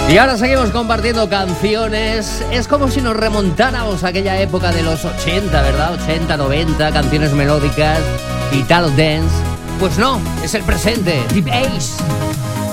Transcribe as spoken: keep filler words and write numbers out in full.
Y ahora seguimos compartiendo canciones. Es como si nos remontáramos a aquella época de los ochenta, ¿verdad? ochenta, noventa, canciones melódicas, Italo Dance. Pues no, es el presente. Deep Ace.